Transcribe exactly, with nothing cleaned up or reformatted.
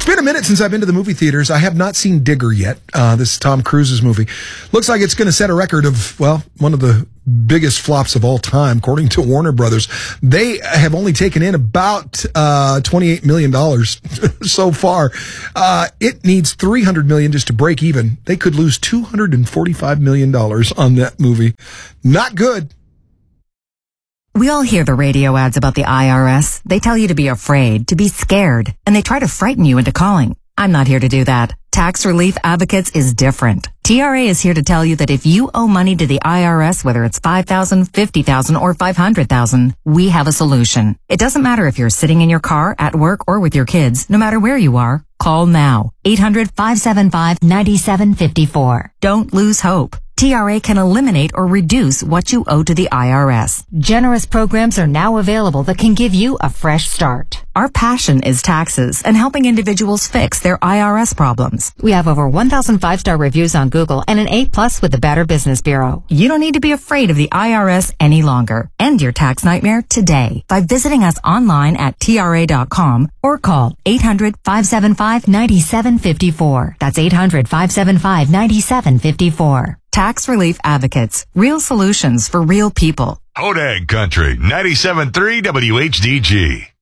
It's been a minute since I've been to the movie theaters. I have not seen Digger yet. Uh, this is Tom Cruise's movie. Looks like it's going to set a record of, well, one of the biggest flops of all time, according to Warner Brothers. They have only taken in about uh, twenty-eight million dollars so far. Uh, it needs three hundred million dollars just to break even. They could lose two hundred forty-five million dollars on that movie. Not good. We all hear the radio ads about the I R S. They tell you to be afraid, to be scared, and they try to frighten you into calling. I'm not here to do that. Tax Relief Advocates is different. T R A is here to tell you that if you owe money to the I R S, whether it's five thousand dollars, fifty thousand dollars, or five hundred thousand dollars, we have a solution. It doesn't matter if you're sitting in your car, at work, or with your kids. No matter where you are, call now. eight hundred, five seven five, nine seven five four. Don't lose hope. T R A can eliminate or reduce what you owe to the I R S. Generous programs are now available that can give you a fresh start. Our passion is taxes and helping individuals fix their I R S problems. We have over one thousand five-star reviews on Google and an A plus with the Better Business Bureau. You don't need to be afraid of the I R S any longer. End your tax nightmare today by visiting us online at T R A dot com or call eight hundred, five seven five, nine seven five four. That's eight hundred, five seven five, nine seven five four. Tax Relief Advocates. Real solutions for real people. Hodag Country, ninety-seven point three W H D G.